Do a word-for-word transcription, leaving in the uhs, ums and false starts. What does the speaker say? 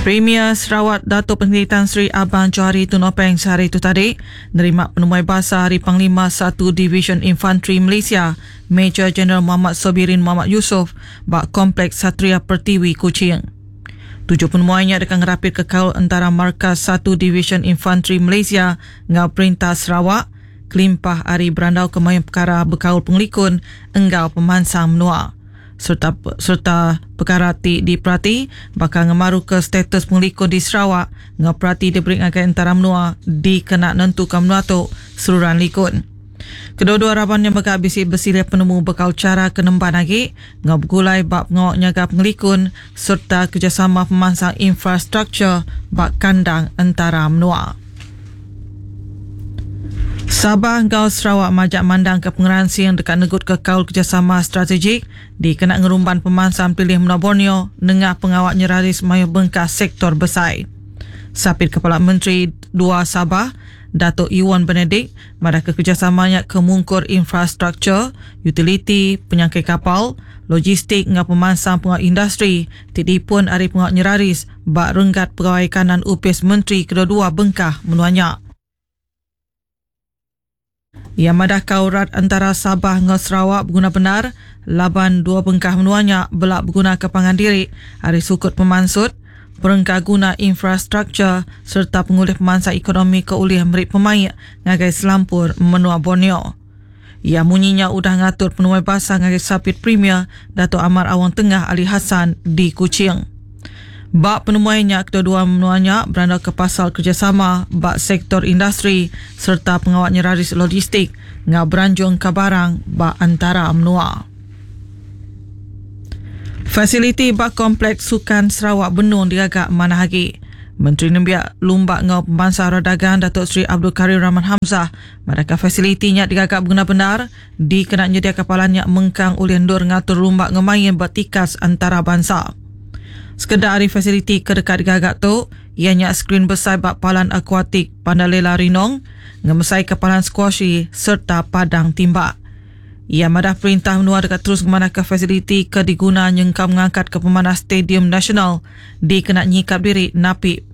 Premier Sarawak Datuk Penghiri Tan Sri Abang Johari Tun Openg sehari itu tadi menerima penemuan bahasa Hari Panglima satu Division Infantry Malaysia Major General Muhammad Sobirin Muhammad Yusof bak Kompleks Satria Pertiwi Kuching. Tujuh penemuannya akan rapid kekal antara Markas satu Division Infantry Malaysia ngau Perintah Sarawak, Kelimpah Ari Berandau Kemahian Perkara Berkaul Pengelikun Enggau Pemansang Menua. Serta serta perkara ti diperhati bakal ngemaru ke status pengelikun di Sarawak ngau perhati diberi akan antara menua di kena nentukan menua tu seluruhan likun. Kedua-dua harapannya bakal bisi bersilih penemu bakal cara kenemban lagi ngau bergulai bak ngawak nyaga pengelikun serta kerjasama pemansang infrastruktur bak kandang antara menua. Sabah Ngau Sarawak majak mandang ke pengeransi yang dekat negut ke kaul kerjasama strategik di kena ngerumban pemansang pilih Menua Borneo nengah pengawak nyeraris mayuh bengkas sektor besai. Sapit Kepala Menteri dua Sabah Datuk Iwan Benedict madah ke kerjasamanya ke mungkur infrastruktur, utiliti, penyangkai kapal, logistik ngau pemansang pengawak industri tidipun ari pengawak nyeraris bak renggat pegawai kanan U P S Menteri kedua-dua bengkah menuanya. Ia madah kaurat antara Sabah dengan Sarawak berguna benar, laban dua bengkah menuanya belak berguna kepangan diri, hari sukut pemansut, perengkah guna infrastruktur serta pengulih pemansang ekonomi keulih merik pemain ngagai selampur menua Borneo. Ia munyinya udah ngatur penuai basah ngagai Sapit Premier Datuk Amar Awang Tengah Ali Hassan di Kuching. Bak penemuannya kedua-dua menuanya beranda ke pasal kerjasama bak sektor industri serta pengawak nyeraris logistik ngau beranjung ke barang bak antara menua. Fasiliti bak kompleks sukan Sarawak Benung digagak Manahagi. Menteri Nembiak Lumbak ngau Pembansa Dagang Datuk Seri Abdul Karim Rahman Hamzah mereka fasilitinya digagak berguna benar di kena nyedia kapalannya mengkang ulian dur ngatur lumbak ngemain bertikas antara bangsa. Sekedar hari fasiliti kedekat digagak tu, ianya skrin besar bak palan akuatik Pandalela Rinong, ngemesai kepalan squashy serta padang timbak. Ia madah perintah menua dekat terus kemana ke fasiliti ke diguna nyengkam mengangkat ke pemanah Stadium Nasional di kena nyikap diri napi